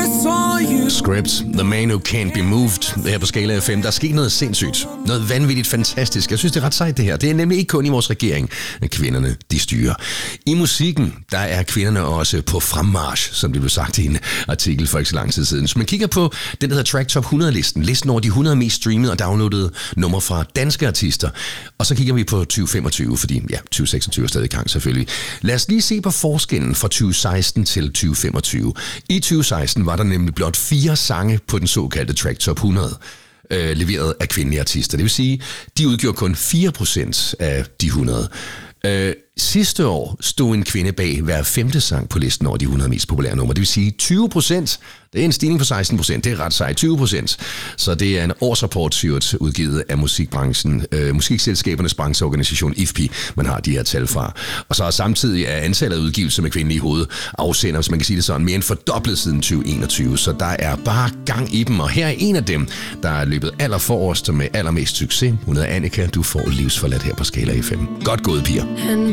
Script, The Man Who Can't Be Moved, her på Skala FM. Der er sket noget sindssygt, noget vanvittigt fantastisk. Jeg synes, det er ret sejt det her. Det er nemlig ikke kun i vores regering, at kvinderne de styrer. I musikken, der er kvinderne også på fremmarch, som det blev sagt i en artikel for ikke så lang tid siden. Så man kigger på den, der hedder Track Top 100-listen, listen over de 100 mest streamede og downloadede numre fra danske artister. Og så kigger vi på 2025, fordi 2026 er stadig i gang selvfølgelig. Lad os lige se på forskellen fra 2016 til 2025. I 2016 var der nemlig blot 4 sange på den såkaldte Track Top 100, leveret af kvindelige artister. Det vil sige, de udgjorde kun 4% af de 100. Sidste år stod en kvinde bag hver 5. sang på listen over de 100 mest populære numre. Det vil sige 20%. Det er en stigning på 16%. Det er ret sejt. 20%. Så det er en årsrapport udgivet af musikbranchen, musikselskabernes brancheorganisation IFPI, man har de her tal fra. Og så er samtidig er antallet af udgivelser med kvindelige hovedafsender, hvis man kan sige det sådan, mere end fordoblet siden 2021. Så der er bare gang i dem. Og her er en af dem, der er løbet allerforrest med allermest succes. Hun hedder Annika. Du får livsforladt her på Skala FM. Godt gået, piger.